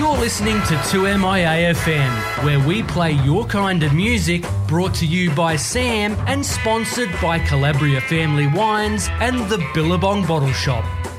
You're listening to 2MIA-FM, where we play your kind of music, brought to you by Sam and sponsored by Calabria Family Wines and the Billabong Bottle Shop.